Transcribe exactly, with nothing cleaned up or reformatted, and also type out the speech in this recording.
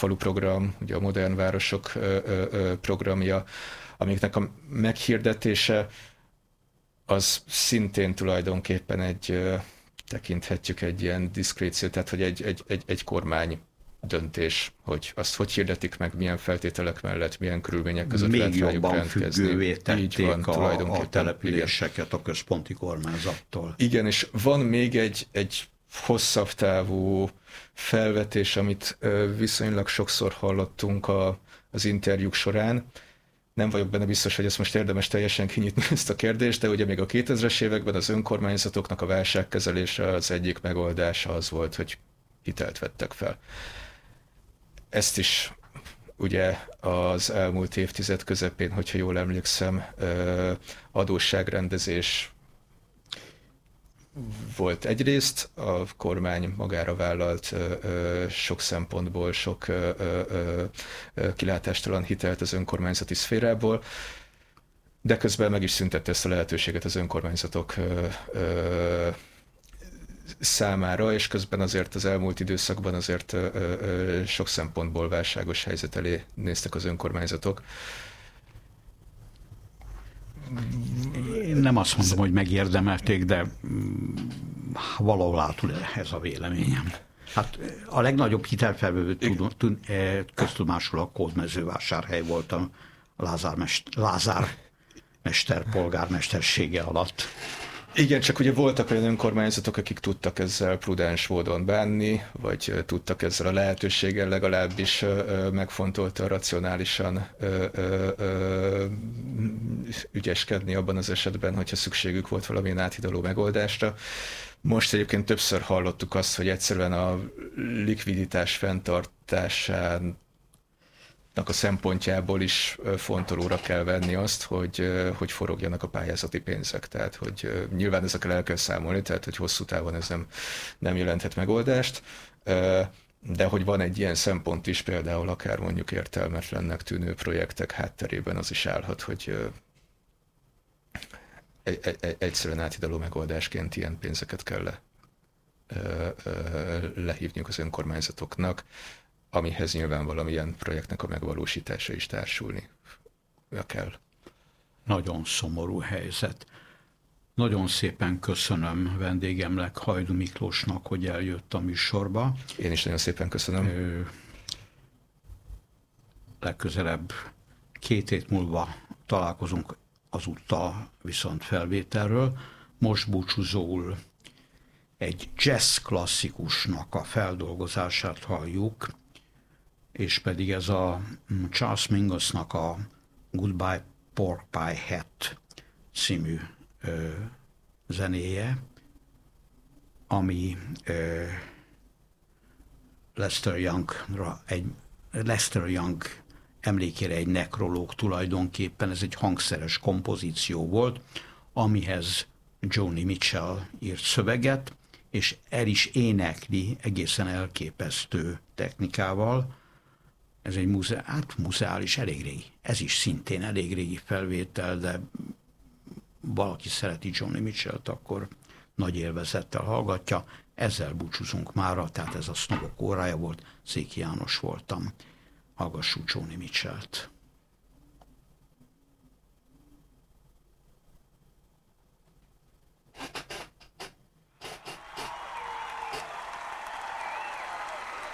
falu program, ugye a modern városok programja, amiknek a meghirdetése az szintén tulajdonképpen egy, tekinthetjük egy ilyen diszkréció, tehát hogy egy, egy, egy, egy kormány döntés, hogy azt hogy hirdetik meg, milyen feltételek mellett, milyen körülmények között még lehet rájuk jobban rendkezni. Függővé tették van, a, a településeket igen. a központi kormányzattól. Igen, és van még egy, egy hosszabb távú felvetés, amit viszonylag sokszor hallottunk a, az interjúk során. Nem vagyok benne biztos, hogy ezt most érdemes teljesen kinyitni ezt a kérdést, de ugye még a kétezres években az önkormányzatoknak a válságkezelése az egyik megoldása az volt, hogy hitelt vettek fel. Ezt is ugye az elmúlt évtized közepén, hogyha jól emlékszem, adósságrendezés volt egyrészt, a kormány magára vállalt sok szempontból sok kilátástalan hitelt az önkormányzati szférából, de közben meg is szüntette ezt a lehetőséget az önkormányzatok számára, és közben azért az elmúlt időszakban azért ö, ö, sok szempontból válságos helyzet elé néztek az önkormányzatok. Én nem azt mondom, hogy megérdemelték, de valahol átul ez a véleményem. Hát a legnagyobb hitelfelvevő köztudásul a Hódmezővásárhely volt a Lázár, mest, Lázár mester polgármestersége alatt. Igen, csak ugye voltak olyan önkormányzatok, akik tudtak ezzel prudens módon bánni, vagy tudtak ezzel a lehetőséggel legalábbis megfontoltan, racionálisan ö, ö, ö, ügyeskedni abban az esetben, hogyha szükségük volt valamilyen áthidaló megoldásra. Most egyébként többször hallottuk azt, hogy egyszerűen a likviditás fenntartásán a szempontjából is fontolóra kell venni azt, hogy, hogy forogjanak a pályázati pénzek. Tehát, hogy nyilván ezekkel el kell számolni, tehát, hogy hosszú távon ez nem, nem jelenthet megoldást, de hogy van egy ilyen szempont is, például akár mondjuk értelmetlennek tűnő projektek hátterében az is állhat, hogy egyszerűen áthidaló megoldásként ilyen pénzeket kell le, lehívniuk az önkormányzatoknak, amihez nyilván valamilyen projektnek a megvalósítása is társulni kell. Nagyon szomorú helyzet. Nagyon szépen köszönöm vendégemnek, Hajdú Miklósnak, hogy eljött a műsorba. Én is nagyon szépen köszönöm. Ö, legközelebb két hét múlva találkozunk azúttal viszont felvételről. Most búcsúzóul egy jazz klasszikusnak a feldolgozását halljuk, és pedig ez a Charles Mingosnak a Goodbye Pork Pie Hat című ö, zenéje, ami ö, Lester Youngra egy Lester Young emlékére egy nekrológ tulajdonképpen, ez egy hangszeres kompozíció volt, amihez Joni Mitchell írt szöveget, és el is énekli egészen elképesztő technikával. Ez egy muze, hát muzeális, elég régi. Ez is szintén elég régi felvétel, de valaki szereti Joni Mitchellt, akkor nagy élvezettel hallgatja. Ezzel búcsúzunk mára, tehát ez a Sznobok órája volt, Széki János voltam. Hallgassuk Joni Mitchellt.